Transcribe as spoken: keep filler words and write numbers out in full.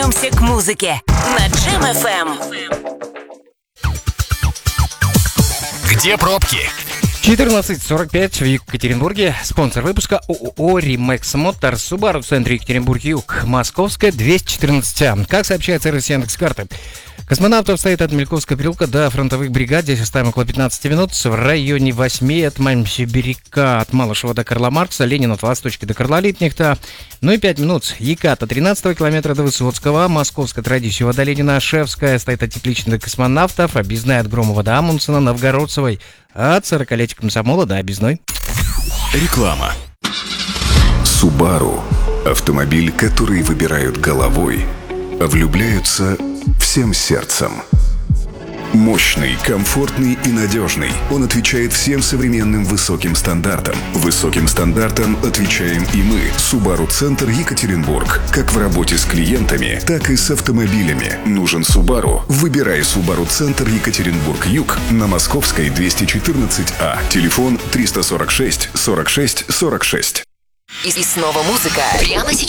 вернемся к музыке на Джем эф эм. Где пробки? четырнадцать сорок пять в Екатеринбурге. Спонсор выпуска ООО «Римэкс Моторс». Subaru в центре Екатеринбург-Юг. Московская, двести четырнадцать А. Как сообщает сервис Яндекс.Карты, космонавтов стоит от Мельковского переулка до фронтовых бригад. Здесь оставим около пятнадцать минут. В районе восьми от Мальмсибиряка, от Малышева до Карла Маркса, Ленина от Восточки до Карла Литнихта. Ну и пять минут. Екат от тринадцатого километра до Высоцкого. Московская традиция до Ленина. Шевская стоит от Тепличной до Космонавтов. Объездная от Громова до Амундсена. Новгородцевой от сорокалетия Комсомола до Объездной. Реклама. Subaru – автомобиль, который выбирают головой, а влюбляются всем сердцем. Мощный, комфортный и надежный. Он отвечает всем современным высоким стандартам. Высоким стандартам отвечаем и мы. Subaru Центр Екатеринбург. Как в работе с клиентами, так и с автомобилями. Нужен Subaru? Выбирай Subaru Центр Екатеринбург-Юг на Московской, двести четырнадцать А. Телефон триста сорок шесть сорок шесть сорок шесть. И снова музыка. Прямо сейчас.